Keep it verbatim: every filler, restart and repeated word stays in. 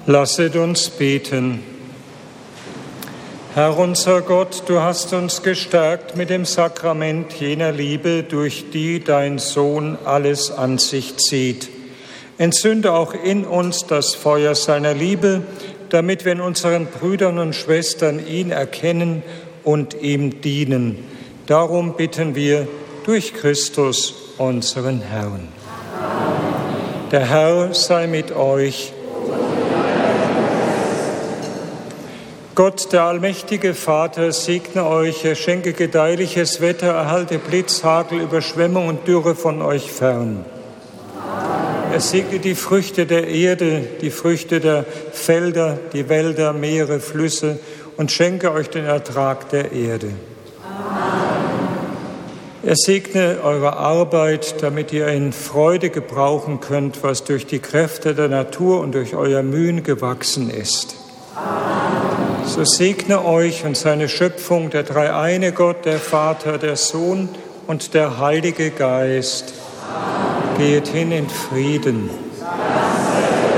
Lasset uns beten. Herr unser Gott, du hast uns gestärkt mit dem Sakrament jener Liebe, durch die dein Sohn alles an sich zieht. Entzünde auch in uns das Feuer seiner Liebe, damit wir in unseren Brüdern und Schwestern ihn erkennen und ihm dienen. Darum bitten wir durch Christus, unseren Herrn. Amen. Der Herr sei mit euch. Gott, der allmächtige Vater, segne euch, er schenke gedeihliches Wetter, erhalte Blitz, Hagel, Überschwemmung und Dürre von euch fern. Er segne die Früchte der Erde, die Früchte der Felder, die Wälder, Meere, Flüsse und schenke euch den Ertrag der Erde. Er segne eure Arbeit, damit ihr in Freude gebrauchen könnt, was durch die Kräfte der Natur und durch euer Mühen gewachsen ist. So segne euch und seine Schöpfung der dreieine Gott, der Vater, der Sohn und der Heilige Geist. Amen. Geht hin in Frieden.